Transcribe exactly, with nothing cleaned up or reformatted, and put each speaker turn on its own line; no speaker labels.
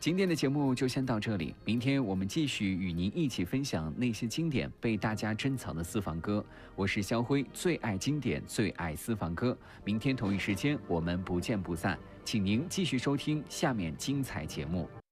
今天的节目就先到这里，明天我们继续与您一起分享那些经典被大家珍藏的私房歌。我是肖辉，最爱经典，最爱私房歌。明天同一时间我们不见不散，请您继续收听下面精彩节目。